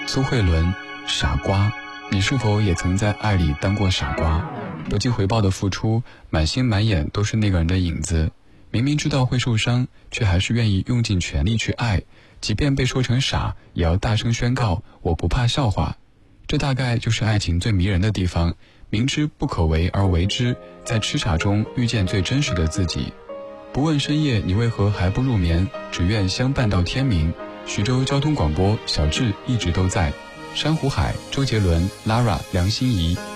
苏慧伦，傻瓜，你是否也曾在爱里当过傻瓜？不计回报的付出，满心满眼都是那个人的影子。明明知道会受伤，却还是愿意用尽全力去爱，即便被说成傻，也要大声宣告我不怕笑话。这大概就是爱情最迷人的地方，明知不可为而为之，在痴傻中遇见最真实的自己。不问深夜你为何还不入眠，只愿相伴到天明。徐州交通广播，小智一直都在。珊瑚海，周杰伦、Lara、梁心颐。